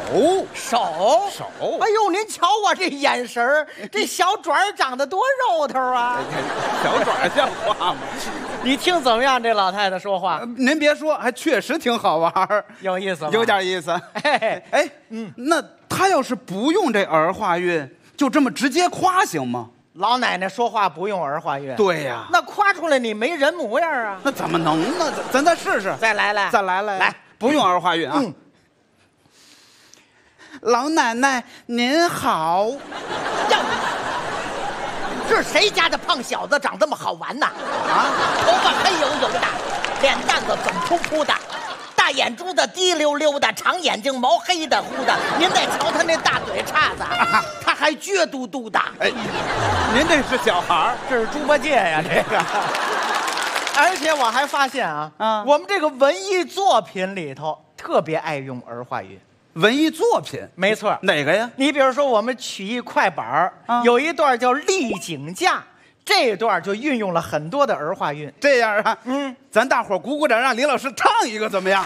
哎呦，您瞧我这眼神儿，这小爪儿长得多肉头啊！ 小爪像话吗？ 你听怎么样？这老太太说话， 您别说，还确实挺好玩儿， 有意思吗？ 有点意思。哎，那他要是不用这儿化韵，就这么直接夸行吗？ 老奶奶说话不用儿化韵。 对呀， 那夸出来你没人模样啊！ 那怎么能呢？咱再试试， 再来， 来，不用儿化韵啊。老奶奶您好。 这是谁家的胖小子长这么好玩呐？啊，头发黑油油的，脸蛋子肿扑扑的，大眼珠子滴溜溜的，长眼睛毛黑的乎的。您再瞧他那大嘴叉子，他还撅嘟嘟的。 哎，您这是小孩儿， 这是猪八戒呀，这个。而且我还发现啊，我们这个文艺作品里头特别爱用儿化韵。 文艺作品， 没错， 哪个呀？ 你比如说我们曲艺快板有一段叫丽景架，这段就运用了很多的儿化韵。 这样啊，咱大伙鼓鼓掌，让李老师唱一个怎么样？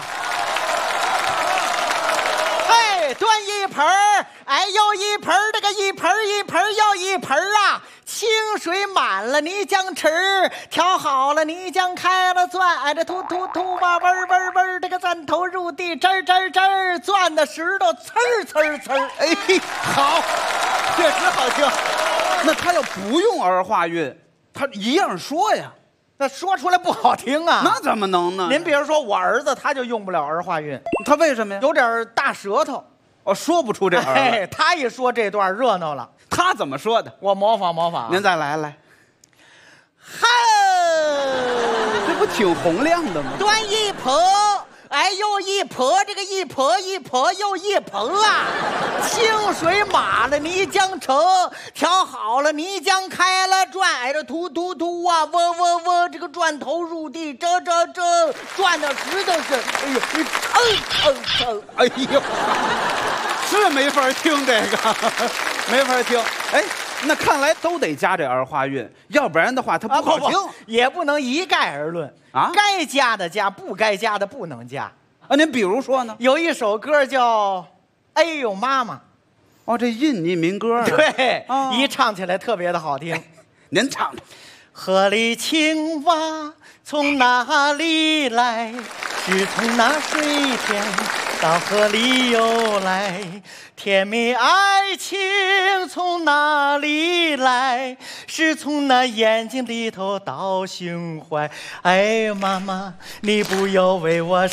嘿，端一盆儿，哎又一盆儿，这个一盆儿一盆儿又一盆儿啊，清水满了泥浆池儿，调好了泥浆开了钻，哎这突突突吧，嗡嗡嗡，这个钻头入地，吱吱吱，钻的石头呲儿呲儿呲儿。 哎，好，确实好听。那他要不用儿化韵，他一样说呀， 那说出来不好听啊。 那怎么能呢？ 您比如说我儿子，他就用不了儿化韵， 他为什么呀？ 有点大舌头。 说不出这儿来。 他一说这段热闹了。 他怎么说的？ 我模仿。 您再来。 哼， 这不挺洪亮的吗？ 端一婆，哎又一婆，这个一婆一婆又一盆啊，清水码了泥浆盛，调好了泥浆开了转，哎这突突突啊，嗡嗡嗡，这个转头入地，吱吱吱，转的石头是，哎呦， 哎呦，是没法听这个，没法听。哎，那看来都得加这儿化韵，要不然的话它不好听。 也不能一概而论啊，该加的加，不该加的不能加啊。您比如说呢？ 有一首歌叫《哎呦妈妈》， 哦，这印尼民歌啊。 对，一唱起来特别的好听。 您唱唱。 河里青蛙从哪里来？是从那水田到河里游来。甜蜜爱情从哪里来？是从那眼睛里头到胸怀。哎妈妈，你不要为我